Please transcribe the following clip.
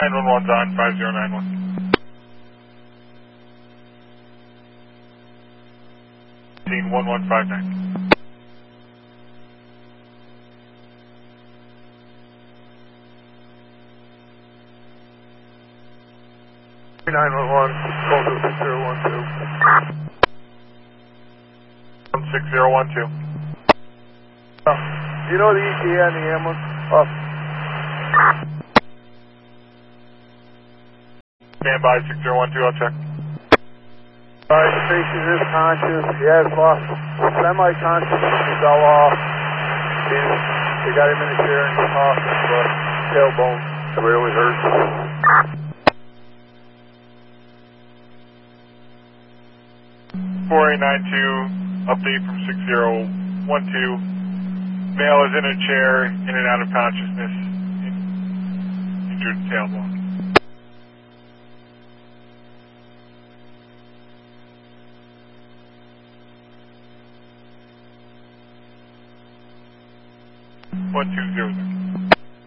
911's on 5091. 1159. 911, call to 6012. 6012. Do you know the ETA on the ambulance? Stand by 6012, I'll check. Alright, the patient is conscious. He has lost semi-consciousness. He fell off. They got him in a chair and he's off the tailbone. It really hurts. 4892, update from 6012. Male is in a chair, in and out of consciousness, injured tailbone. One two zero.